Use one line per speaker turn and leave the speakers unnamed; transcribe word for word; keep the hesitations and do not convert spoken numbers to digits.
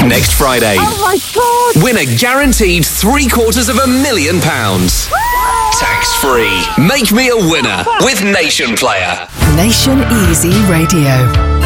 Next Friday.
Oh my God!
Win a guaranteed three quarters of a million pounds. Tax free. Make me a winner with Nation Player.
Nation Easy Radio.